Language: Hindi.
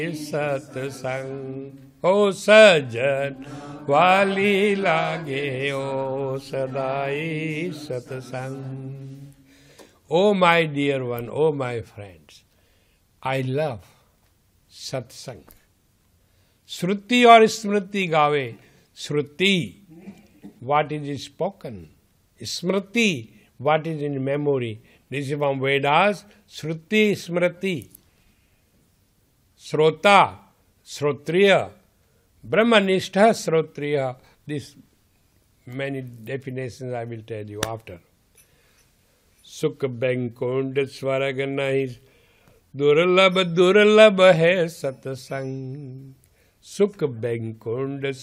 सतसंग ओ सजन वाली लागे ओ सदाई सतसंग। Oh my dear one, oh my friends, I love सत्संग। श्रुति और स्मृति गावे। श्रुति what is spoken, Smriti what is in memory. This is from Vedas. श्रुति स्मृति, श्रोता श्रोत्रिय, ब्रह्मनिष्ठ श्रोत्रिय. This many definitions I will tell you after. सुख बैंकुंड स्वर्ग नहीं, दुर्लभ दुर्लभ है सत्संग। सुख बैंकुंड